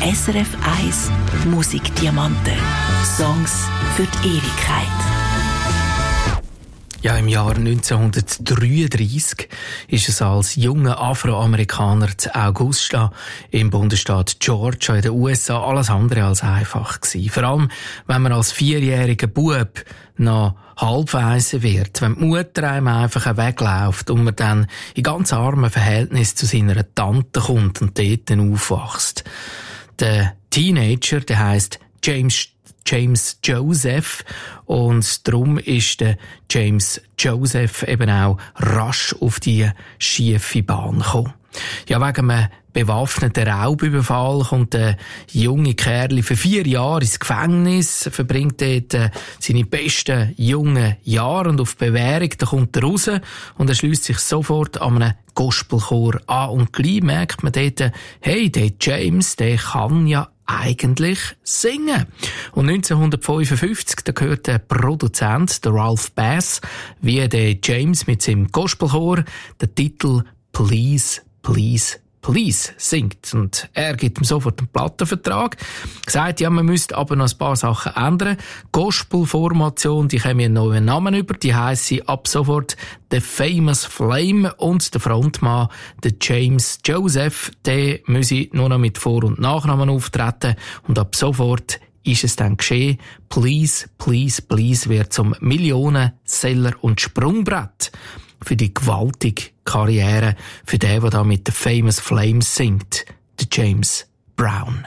SRF 1 Musikdiamanten. Songs für die Ewigkeit. Ja, im Jahr 1933 ist es als junger Afroamerikaner zu Augusta im Bundesstaat Georgia in den USA alles andere als einfach gewesen. Vor allem, wenn man als 4-jähriger Bub noch halbweise wird, wenn die Mutter einem einfach wegläuft und man dann in ganz armen Verhältnis zu seiner Tante kommt und dort aufwächst. Der Teenager, der heisst James Joseph, und darum ist der James Joseph eben auch rasch auf die schiefe Bahn gekommen. Ja, wegen einem bewaffneten Raubüberfall kommt der junge Kerl für 4 Jahre ins Gefängnis, verbringt dort seine besten jungen Jahre, und auf Bewährung da kommt er raus und er schliesst sich sofort an einem Gospelchor an, und gleich merkt man dort, hey, der James, der kann ja eigentlich singen. Und 1955, da hört der Produzent, der Ralph Bass, wie der James mit seinem Gospelchor den Titel Please, Please, Please singt. Und er gibt ihm sofort einen Plattenvertrag. Sagt, ja, man müsste aber noch ein paar Sachen ändern. Gospel-Formation, die haben einen neuen Namen über. Die heisst ab sofort The Famous Flame. Und der Frontmann, der James Joseph, der müsse nur noch mit Vor- und Nachnamen auftreten. Und ab sofort ist es dann geschehen. Please, Please, Please wird zum Millionenseller und Sprungbrett für die gewaltige Karriere für den, der da mit den Famous Flames singt, der James Brown.